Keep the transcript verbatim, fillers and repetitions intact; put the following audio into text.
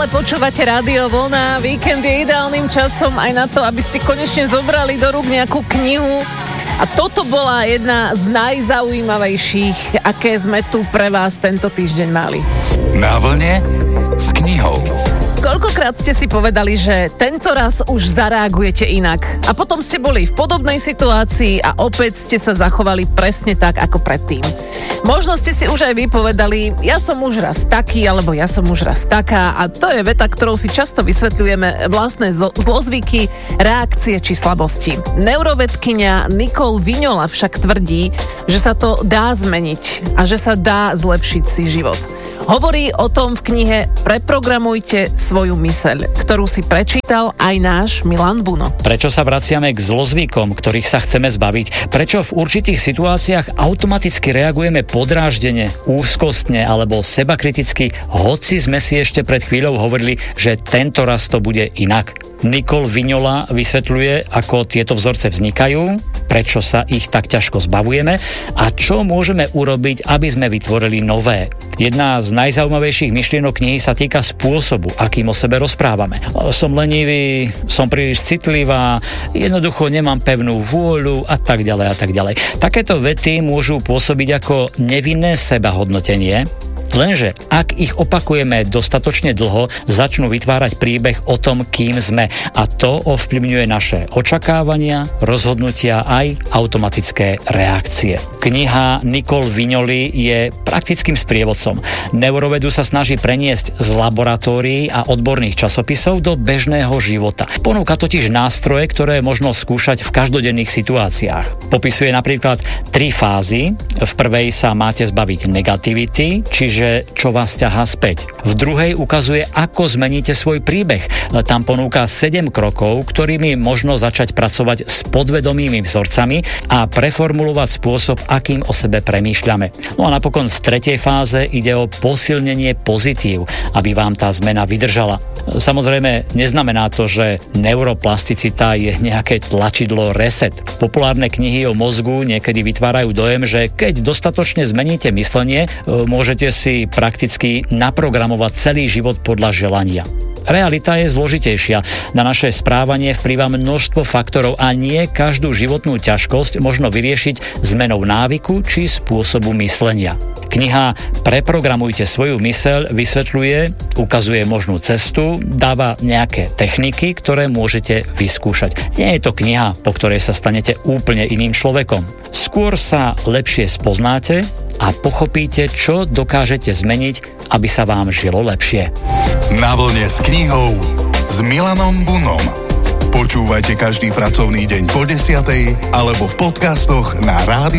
Stále počúvate Rádio Vlna. Víkend je ideálnym časom aj na to, aby ste konečne zobrali do rúk nejakú knihu. A toto bola jedna z najzaujímavejších, aké sme tu pre vás tento týždeň mali. Na vlne s knihou. Koľkokrát ste si povedali, že tento raz už zareagujete inak a potom ste boli v podobnej situácii a opäť ste sa zachovali presne tak, ako predtým. Možno ste si už aj vy povedali, ja som už raz taký, alebo ja som už raz taká a to je veta, ktorou si často vysvetľujeme vlastné zlo- zlozvyky, reakcie či slabosti. Neurovedkyňa Nicole Vignola však tvrdí, že sa to dá zmeniť a že sa dá zlepšiť si život. Hovorí o tom v knihe Preprogramujte svoju myseľ, ktorú si prečítal aj náš Milan Buno. Prečo sa vraciame k zlozvykom, ktorých sa chceme zbaviť? Prečo v určitých situáciách automaticky reagujeme podráždene, úzkostne alebo sebakriticky, hoci sme si ešte pred chvíľou hovorili, že tento raz to bude inak? Nicole Vignola vysvetľuje, ako tieto vzorce vznikajú, prečo sa ich tak ťažko zbavujeme a čo môžeme urobiť, aby sme vytvorili nové. Jedna z najzaujímavejších myšlienok knihy sa týka spôsobu, akým o sebe rozprávame. Som lenivý, som príliš citlivá, jednoducho nemám pevnú vôľu a tak ďalej a tak ďalej. Takéto vety môžu pôsobiť ako nevinné sebahodnotenie, lenže ak ich opakujeme dostatočne dlho, začnú vytvárať príbeh o tom, kým sme a to ovplyvňuje naše očakávania, rozhodnutia aj automatické reakcie. Kniha Nicole Vignoli je praktickým sprievodcom. Neurovedu sa snaží preniesť z laboratórií a odborných časopisov do bežného života. Ponúka totiž nástroje, ktoré možno skúšať v každodenných situáciách. Popisuje napríklad tri fázy. V prvej sa máte zbaviť negativity, čiže čo vás ťahá späť. V druhej ukazuje, ako zmeníte svoj príbeh. Tam ponúka sedem krokov, ktorými možno začať pracovať s podvedomými vzorcami a preformulovať spôsob, akým o sebe premýšľame. No a napokon v tretej fáze ide o posilnenie pozitív, aby vám tá zmena vydržala. Samozrejme, neznamená to, že neuroplasticita je nejaké tlačidlo reset. Populárne knihy o mozgu niekedy vytvárajú dojem, že keď dostatočne zmeníte myslenie, môžete si prakticky naprogramovať celý život podľa želania. Realita je zložitejšia. Na naše správanie vplýva množstvo faktorov a nie každú životnú ťažkosť možno vyriešiť zmenou návyku či spôsobu myslenia. Kniha Preprogramujte svoju myseľ vysvetľuje, ukazuje možnú cestu, dáva nejaké techniky, ktoré môžete vyskúšať. Nie je to kniha, po ktorej sa stanete úplne iným človekom. Skôr sa lepšie spoznáte a pochopíte, čo dokážete zmeniť, aby sa vám žilo lepšie. Na vlne s knihou s Milanom Bunom. Počúvajte každý pracovný deň po desiatej alebo v podcastoch na rádiu